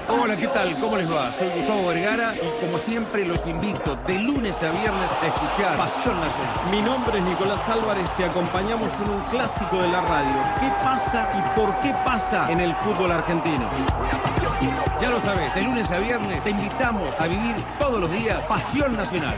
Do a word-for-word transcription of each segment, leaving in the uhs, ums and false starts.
Hola, ¿qué tal? ¿Cómo les va? Soy Gustavo Vergara y como siempre los invito de lunes a viernes a escuchar Pasión Nacional. Mi nombre es Nicolás Álvarez, te acompañamos en un clásico de la radio. ¿Qué pasa y por qué pasa en el fútbol argentino? Ya lo sabes, de lunes a viernes te invitamos a vivir todos los días Pasión Nacional.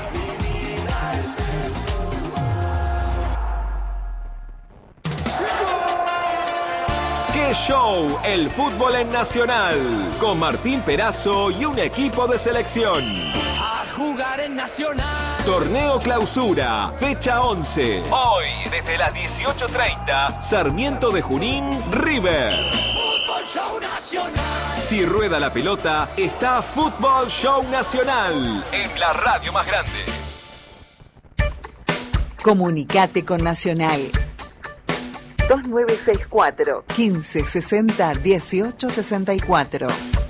¡Qué show! El fútbol en Nacional, con Martín Perazo y un equipo de selección. A jugar en Nacional. Torneo Clausura, fecha once. Hoy, desde las dieciocho treinta, Sarmiento de Junín, River. Fútbol Show Nacional. Si rueda la pelota, está Fútbol Show Nacional, en la radio más grande. Comunicate con Nacional. dos nueve seis cuatro, quince sesenta, dieciocho sesenta y cuatro.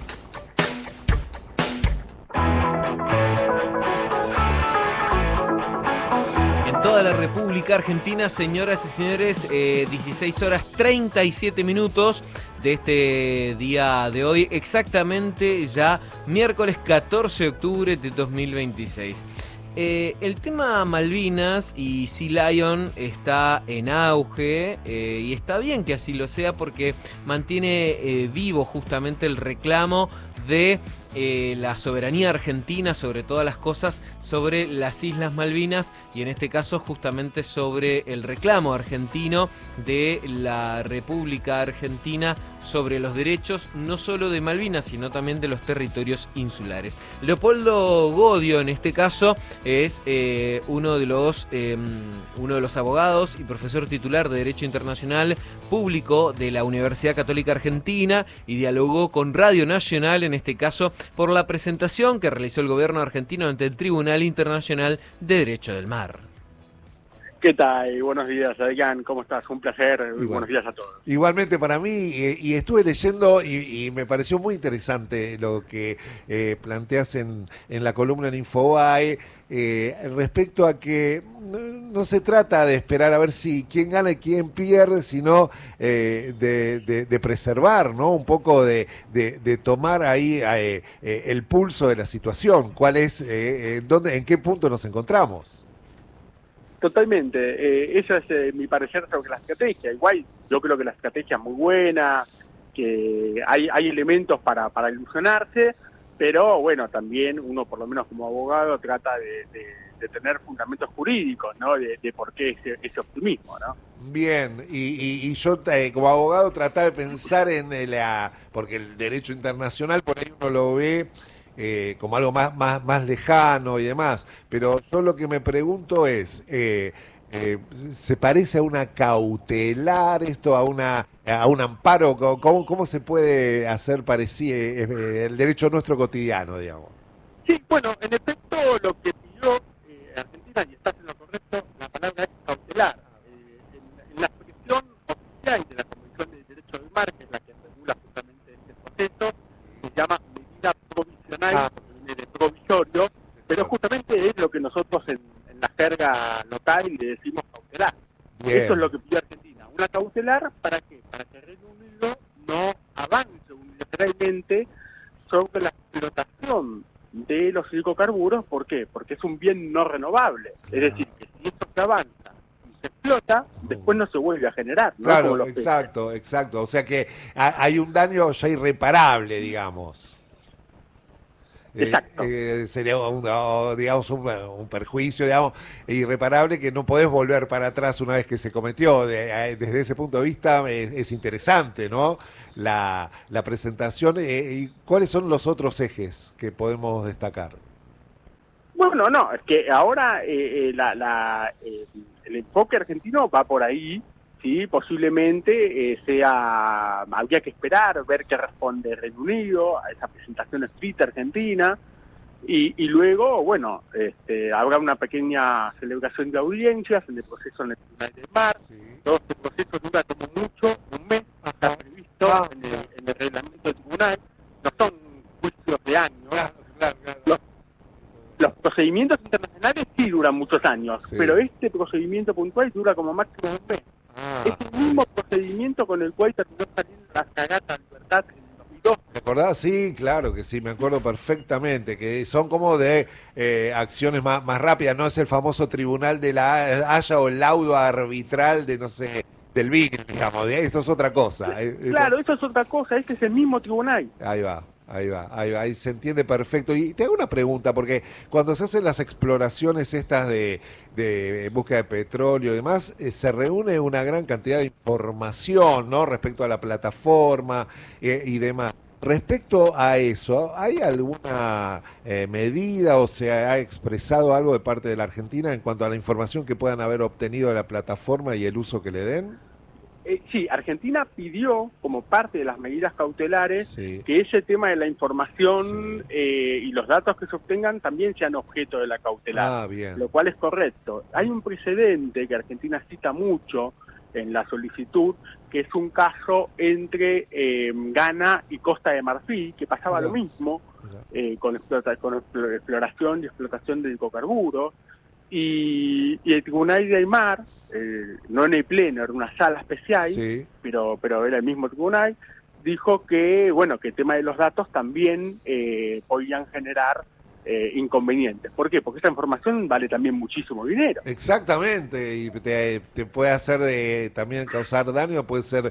En toda la República Argentina, señoras y señores, eh, dieciséis horas treinta y siete minutos de este día de hoy, exactamente ya miércoles catorce de octubre de dos mil veintiséis. Eh, el tema Malvinas y Sea Lion está en auge eh, y está bien que así lo sea porque mantiene eh, vivo justamente el reclamo de eh, la soberanía argentina sobre todas las cosas, sobre las Islas Malvinas y en este caso justamente sobre el reclamo argentino de la República Argentina sobre los derechos no solo de Malvinas sino también de los territorios insulares. Leopoldo Godio en este caso es eh, uno de los eh, uno de los abogados y profesor titular de Derecho Internacional Público de la Universidad Católica Argentina y dialogó con Radio Nacional en este caso por la presentación que realizó el gobierno argentino ante el Tribunal Internacional de Derecho del Mar. ¿Qué tal? Buenos días, Adrián. ¿Cómo estás? Un placer. Igual. Buenos días a todos. Igualmente para mí, y, y estuve leyendo y, y me pareció muy interesante lo que eh, planteas en, en la columna en Infobae eh, respecto a que no, no se trata de esperar a ver si quién gana y quién pierde, sino eh, de, de, de preservar, ¿no? Un poco de, de, de tomar ahí eh, eh, el pulso de la situación. ¿Cuál es, eh, en, dónde, en qué punto nos encontramos? Totalmente, eh, eso es eh, mi parecer sobre la estrategia. Igual yo creo que la estrategia es muy buena, que hay, hay elementos para, para ilusionarse, pero bueno, también uno por lo menos como abogado trata de, de, de tener fundamentos jurídicos, ¿no? De, de por qué ese, ese optimismo, ¿no? Bien, y, y, y yo eh, como abogado trataba de pensar en la, porque el derecho internacional por ahí uno lo ve Eh, como algo más, más, más lejano y demás, pero yo lo que me pregunto es, eh, eh, ¿se parece a una cautelar esto, a una a un amparo? ¿Cómo, cómo se puede hacer parecido eh, el derecho nuestro cotidiano, digamos? Sí, bueno, en efecto lo que pidió eh, Argentina, y estás en lo correcto, la palabra es cautelar. Eh, en, en la expresión oficial de la Convención de Derecho del Mar, que es la que regula justamente este proceso, se llama medida provisional, ah. porque viene de provisorio, pero justamente es lo que nosotros en, en la jerga local le decimos cautelar. Bien. Eso es lo que pidió Argentina. Una cautelar, ¿para qué? Para que el Reino Unido no avance unilateralmente sobre la explotación de los hidrocarburos. ¿Por qué? Porque es un bien no renovable. Es decir, que si esto se avanza y se explota, después no se vuelve a generar, ¿no? Claro, exacto, peces. exacto. O sea que hay un daño ya irreparable, digamos. Exacto. Eh, eh, sería un, digamos un, un perjuicio, digamos, irreparable, que no podés volver para atrás una vez que se cometió. De, desde ese punto de vista es, es interesante, ¿no? La, la presentación. Eh, ¿Y cuáles son los otros ejes que podemos destacar? Bueno, no, es que ahora eh, eh, la, la, eh, el enfoque argentino va por ahí. Sí, posiblemente eh, sea, habría que esperar, ver qué responde el Reino Unido a esa presentación escrita argentina, y, y luego, bueno, este, habrá una pequeña celebración de audiencias en el proceso en el Tribunal del Mar. Sí. Todo este proceso dura como mucho, un mes, está previsto ah, en, el, en el reglamento del tribunal, no son juicios de años. Claro, claro, claro. Los, los procedimientos internacionales sí duran muchos años, sí. pero este procedimiento puntual dura como máximo un mes. Ah, es el mismo procedimiento con el cual terminó saliendo la fragata Libertad en dos mil dos, acordás? Sí, claro que sí, me acuerdo perfectamente, que son como de eh, acciones más, más rápidas, no es el famoso tribunal de la Haya o el laudo arbitral de, no sé, del B I C, digamos, de, eso es otra cosa. Claro, eso es otra cosa, este es el mismo tribunal. Ahí va. Ahí va, ahí va, ahí se entiende perfecto. Y te hago una pregunta, porque cuando se hacen las exploraciones estas de, de búsqueda de petróleo y demás, eh, se reúne una gran cantidad de información, ¿no? Respecto a la plataforma eh, y demás. Respecto a eso, ¿hay alguna eh, medida o se ha expresado algo de parte de la Argentina en cuanto a la información que puedan haber obtenido de la plataforma y el uso que le den? Eh, sí, Argentina pidió, como parte de las medidas cautelares, Sí. que ese tema de la información Sí. eh, y los datos que se obtengan también sean objeto de la cautelar, Ah, bien. lo cual es correcto. Hay un precedente que Argentina cita mucho en la solicitud, que es un caso entre eh, Ghana y Costa de Marfil, que pasaba Mirá. lo mismo, Mirá. eh, con, explota, con exploración y explotación de hidrocarburos, y, y el Tribunal de Aymar, eh, no en el pleno, era una sala especial, Sí. pero pero era el mismo tribunal, dijo que bueno que el tema de los datos también eh, podían generar eh, inconvenientes. ¿Por qué? Porque esta información vale también muchísimo dinero. Exactamente, y te, te puede hacer eh, también causar daño, puede ser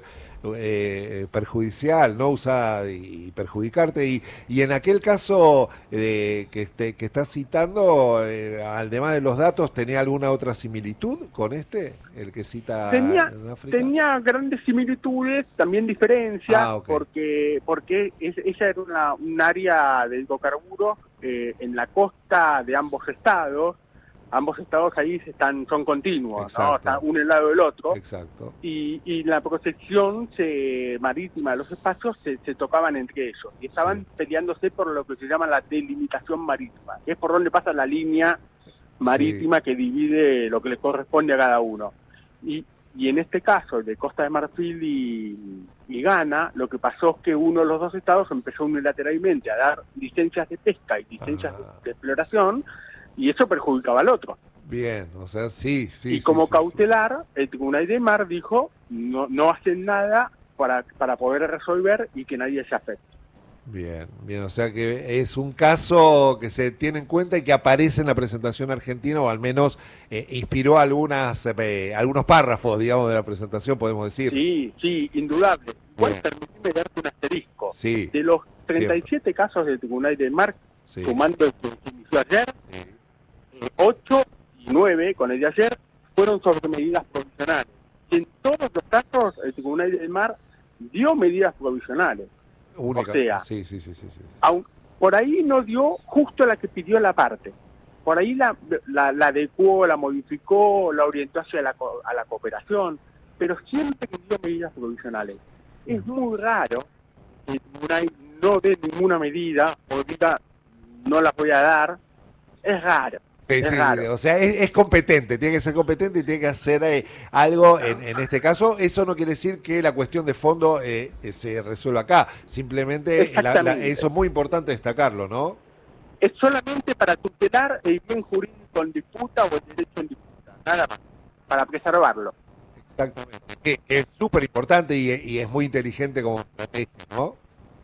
eh, perjudicial, no usar y perjudicarte. Y, y en aquel caso eh, que, este, que estás citando, eh, además de los datos, ¿tenía alguna otra similitud con este, el que cita Tenía, en África? tenía grandes similitudes, también diferencias, Ah, ok. porque porque es, ella era una, un área de hidrocarburos eh, en la costa de ambos estados. Ambos estados ahí están son continuos, ¿no? Exacto. Están uno al lado del otro. Exacto. Y, y la protección se, marítima de los espacios se, se tocaban entre ellos y estaban Sí. peleándose por lo que se llama la delimitación marítima, que es por donde pasa la línea marítima Sí. que divide lo que le corresponde a cada uno. Y, y en este caso, el de Costa de Marfil y, y Ghana, lo que pasó es que uno de los dos estados empezó unilateralmente a dar licencias de pesca y licencias Ah. de, de exploración, y eso perjudicaba al otro. Bien, o sea, sí, sí. y sí, como sí, cautelar, el Tribunal de Mar dijo, no, no hacen nada para, para poder resolver y que nadie se afecte. Bien, bien, o sea que es un caso que se tiene en cuenta y que aparece en la presentación argentina, o al menos eh, inspiró algunas eh, algunos párrafos, digamos, de la presentación, podemos decir. Sí, sí, indudable. Igual Bien. permitime darte un asterisco. Sí, De los treinta y siete casos del Tribunal de Mar, sí, sumando el que se inició ayer, sí. eh, ocho y nueve con el de ayer fueron sobre medidas provisionales. Y en todos los casos el Tribunal del Mar dio medidas provisionales. Única. O sea, sí, sí, sí, sí, sí. Aun, por ahí no dio justo la que pidió la parte. Por ahí la, la, la adecuó, la modificó, la orientó hacia la, co- a la cooperación, pero siempre que dio medidas provisionales. Es muy raro que el tribunal no dé ninguna medida o diga no la voy a dar. Es raro. Sí, Es sí, raro. o sea, es, es competente, tiene que ser competente y tiene que hacer eh, algo en, en este caso. Eso no quiere decir que la cuestión de fondo eh, eh, se resuelva acá, simplemente la- la- Exactamente. eso es muy importante destacarlo, ¿no? Es solamente para tutelar el bien jurídico en disputa o el derecho en disputa, nada más, para preservarlo. Exactamente, que es súper importante y, y es muy inteligente como estrategia, ¿no?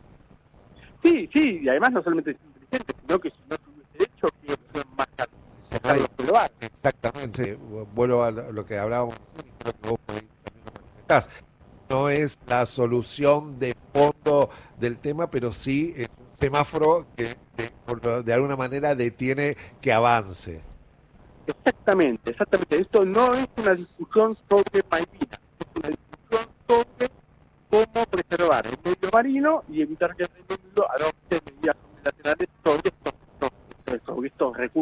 Sí, sí, y además no solamente es inteligente, sino que si no tuviese hecho, qué opción más clara. Dejarlo que lo haga. Exactamente, vuelvo a lo lo que hablábamos recién, y creo que vos por ahí también lo manifestás. No es la solución de fondo del tema, pero sí es un semáforo que de, por- de alguna manera detiene que avance. Exactamente, exactamente. Esto no es una discusión sobre Malvinas, es una discusión sobre cómo preservar el medio marino y evitar que el Reino Unido adopte medidas unilaterales sobre estos, sobre estos recursos.